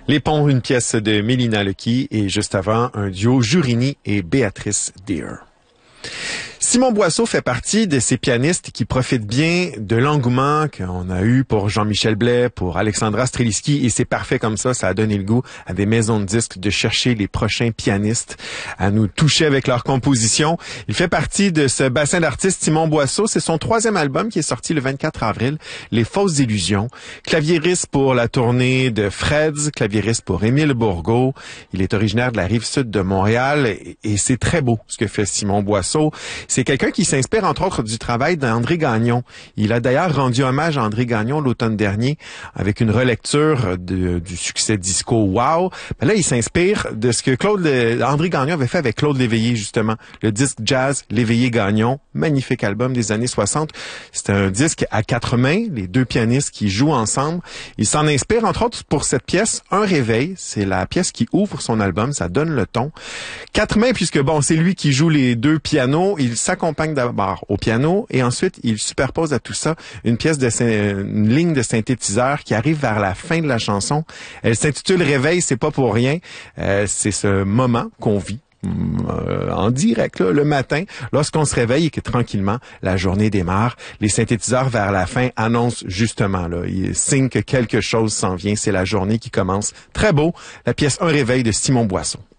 Les Ponts, une pièce de Mélina Lecky et juste avant, un duo Jurini et Béatrice Deer. Simon Boisseau fait partie de ces pianistes qui profitent bien de l'engouement qu'on a eu pour Jean-Michel Blais, pour Alexandra Streliski, et c'est parfait comme ça a donné le goût à des maisons de disques de chercher les prochains pianistes, à nous toucher avec leur composition. Il fait partie de ce bassin d'artistes Simon Boisseau. C'est son 3e album qui est sorti le 24 avril, Les Fausses Illusions. Claviériste pour la tournée de Freds, claviériste pour Émile Bourgault. Il est originaire de la Rive-Sud de Montréal et c'est très beau ce que fait Simon Boisseau. C'est quelqu'un qui s'inspire, entre autres, du travail d'André Gagnon. Il a d'ailleurs rendu hommage à André Gagnon l'automne dernier avec une relecture du succès disco Wow. Ben là, il s'inspire de ce que André Gagnon avait fait avec Claude Léveillé, justement. Le disque jazz Léveillé-Gagnon, magnifique album des années 60. C'est un disque à 4 mains, les 2 pianistes qui jouent ensemble. Il s'en inspire, entre autres, pour cette pièce, Un réveil. C'est la pièce qui ouvre son album, ça donne le ton. 4 mains, puisque bon, c'est lui qui joue les 2 pianos. Il s'accompagne d'abord au piano et ensuite il superpose à tout ça une ligne de synthétiseur qui arrive vers la fin de la chanson. Elle s'intitule Réveil, c'est pas pour rien. C'est ce moment qu'on vit en direct là, le matin, lorsqu'on se réveille et que tranquillement la journée démarre. Les synthétiseurs vers la fin annoncent justement, là, ils signent que quelque chose s'en vient. C'est la journée qui commence. Très beau, la pièce Un réveil de Simon Boisseau.